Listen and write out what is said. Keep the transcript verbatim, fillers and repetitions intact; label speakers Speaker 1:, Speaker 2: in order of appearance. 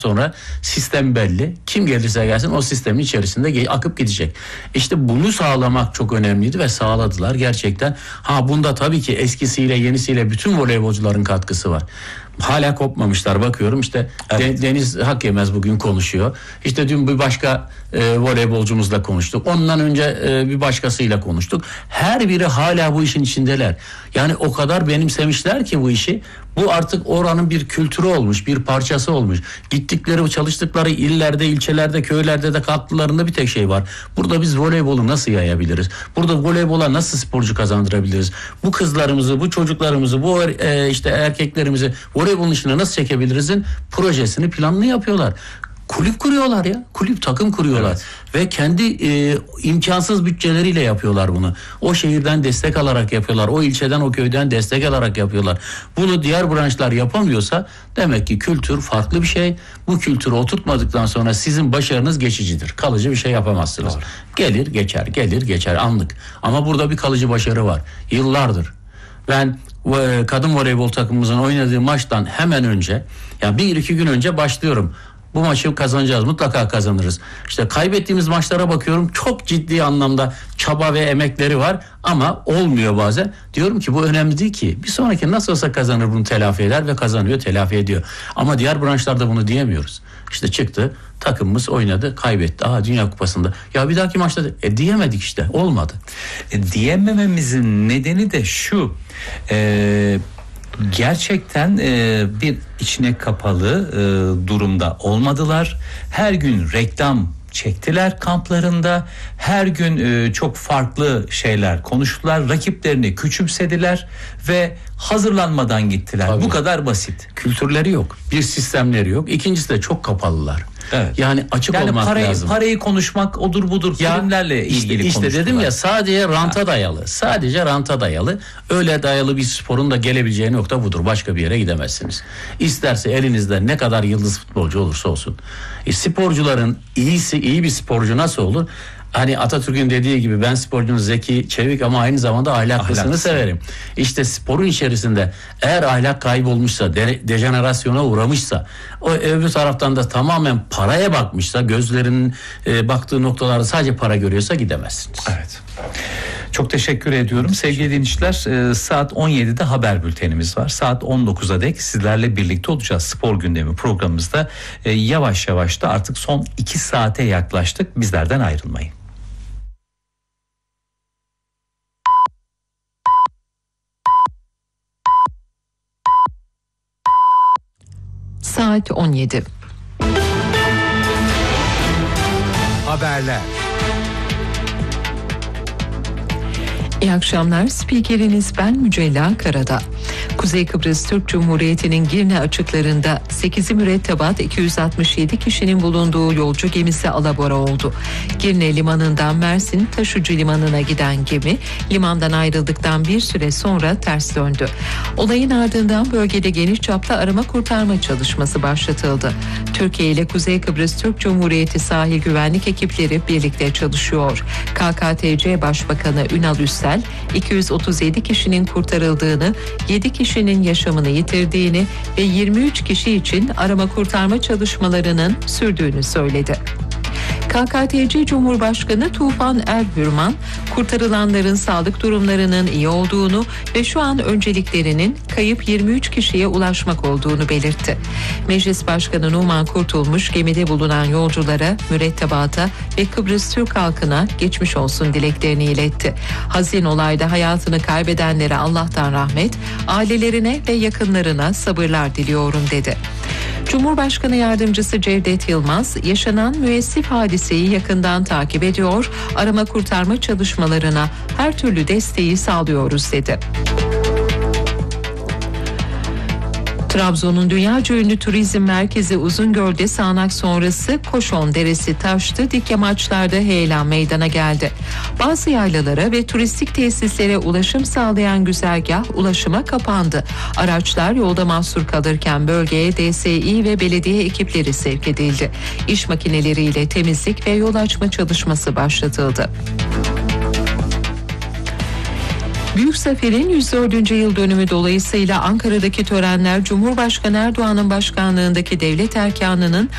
Speaker 1: sonra sistem belli. Kim gelirse gelsin o sistemin içerisinde akıp gidecek. İşte bunu sağlamak çok önemliydi ve sağladılar gerçekten. Ha bunda tabii ki eskisiyle yenisiyle bütün voleybolcuların katkısı var. Hala kopmamışlar, bakıyorum işte evet. Deniz Hakyemez bugün konuşuyor. İşte dün bir başka e, voleybolcumuzla konuştuk. Ondan önce e, bir başkasıyla konuştuk. Her biri hala bu işin içindeler. Yani o kadar benimsemişler ki bu işi. Bu artık oranın bir kültürü olmuş, bir parçası olmuş. Gittikleri, çalıştıkları illerde, ilçelerde, köylerde de katkılarında bir tek şey var. Burada biz voleybolu nasıl yayabiliriz? Burada voleybola nasıl sporcu kazandırabiliriz? Bu kızlarımızı, bu çocuklarımızı, bu e, işte erkeklerimizi voleybolun içine nasıl çekebiliriz'in projesini, planını yapıyorlar. Kulüp kuruyorlar ya. Kulüp, takım kuruyorlar. Evet. Ve kendi e, imkansız bütçeleriyle yapıyorlar bunu. O şehirden destek alarak yapıyorlar. O ilçeden, o köyden destek alarak yapıyorlar. Bunu diğer branşlar yapamıyorsa demek ki kültür farklı bir şey. Bu kültürü oturtmadıktan sonra sizin başarınız geçicidir. Kalıcı bir şey yapamazsınız. Doğru. Gelir geçer, gelir geçer anlık. Ama burada bir kalıcı başarı var. Yıllardır. Ben kadın voleybol takımımızın oynadığı maçtan hemen önce, yani bir iki gün önce başlıyorum. Bu maçı kazanacağız, mutlaka kazanırız. İşte kaybettiğimiz maçlara bakıyorum, çok ciddi anlamda çaba ve emekleri var ama olmuyor bazen. Diyorum ki bu önemli değil ki. Bir sonraki nasıl olsa kazanır, bunu telafi eder ve kazanıyor, telafi ediyor. Ama diğer branşlarda bunu diyemiyoruz. İşte çıktı, takımımız oynadı, kaybetti. Aha Dünya Kupası'nda. Ya bir dahaki maçta e, diyemedik işte, olmadı.
Speaker 2: E, diyemememizin nedeni de şu. Eee Gerçekten e, bir içine kapalı e, durumda olmadılar. Her gün reklam çektiler kamplarında. Her gün e, çok farklı şeyler konuştular. Rakiplerini küçümsediler ve hazırlanmadan gittiler. Tabii. Bu kadar basit.
Speaker 1: Kültürleri yok. Bir sistemleri yok. İkincisi de çok kapalılar.
Speaker 2: Evet.
Speaker 1: Yani açık
Speaker 2: yani
Speaker 1: olmak
Speaker 2: parayı,
Speaker 1: lazım.
Speaker 2: Parayı konuşmak odur budur ya, filmlerle ilgili
Speaker 1: işte, işte
Speaker 2: konuştular.
Speaker 1: dedim ya, sadece ranta ha. dayalı. Sadece ranta dayalı. Öyle dayalı bir sporun da gelebileceği nokta budur. Başka bir yere gidemezsiniz. İsterse elinizde ne kadar yıldız futbolcu olursa olsun. E, sporcuların iyisi, iyi bir sporcu nasıl olur? Hani Atatürk'ün dediği gibi, ben sporcunun zeki, çevik ama aynı zamanda ahlaklısını Ahlaksız. severim. İşte sporun içerisinde eğer ahlak kaybolmuşsa, de, dejenerasyona uğramışsa, o öbür taraftan da tamamen paraya bakmışsa, gözlerinin e, baktığı noktalarda sadece para görüyorsa gidemezsiniz.
Speaker 2: Evet. Çok teşekkür ediyorum. Sevgili dinleyiciler, e, saat on yedide haber bültenimiz var. Saat on dokuza dek sizlerle birlikte olacağız. Spor gündemi programımızda e, yavaş yavaş da artık son iki saate yaklaştık. Bizlerden ayrılmayın.
Speaker 3: Saat on yedi.
Speaker 4: Haberler.
Speaker 3: İyi akşamlar. Spikeriniz ben Mücella Karada. Kuzey Kıbrıs Türk Cumhuriyeti'nin Girne açıklarında sekizi mürettebat iki yüz altmış yedi kişinin bulunduğu yolcu gemisi alabora oldu. Girne limanından Mersin Taşucu limanına giden gemi limandan ayrıldıktan bir süre sonra ters döndü. Olayın ardından bölgede geniş çaplı arama kurtarma çalışması başlatıldı. Türkiye ile Kuzey Kıbrıs Türk Cumhuriyeti sahil güvenlik ekipleri birlikte çalışıyor. K K T C Başbakanı Ünal Üstel iki yüz otuz yedi kişinin kurtarıldığını, yedi kişinin yaşamını yitirdiğini ve yirmi üç kişi için arama kurtarma çalışmalarının sürdüğünü söyledi. K K T C Cumhurbaşkanı Tufan Erhürman, kurtarılanların sağlık durumlarının iyi olduğunu ve şu an önceliklerinin kayıp yirmi üç kişiye ulaşmak olduğunu belirtti. Meclis Başkanı Numan Kurtulmuş, gemide bulunan yolculara, mürettebata ve Kıbrıs Türk halkına geçmiş olsun dileklerini iletti. Hazin olayda hayatını kaybedenlere Allah'tan rahmet, ailelerine ve yakınlarına sabırlar diliyorum dedi. Cumhurbaşkanı Yardımcısı Cevdet Yılmaz, yaşanan müessif hadiseyi yakından takip ediyor, arama kurtarma çalışmalarına her türlü desteği sağlıyoruz dedi. Trabzon'un dünyaca ünlü turizm merkezi Uzungöl'de sağanak sonrası Koşon Deresi taştı, dik yamaçlarda heyelan meydana geldi. Bazı yaylalara ve turistik tesislere ulaşım sağlayan güzergah ulaşıma kapandı. Araçlar yolda mahsur kalırken bölgeye D S İ ve belediye ekipleri sevk edildi. İş makineleriyle temizlik ve yol açma çalışması başlatıldı. Büyük Zafer'in yüz dördüncü yıl dönümü dolayısıyla Ankara'daki törenler Cumhurbaşkanı Erdoğan'ın başkanlığındaki devlet erkanının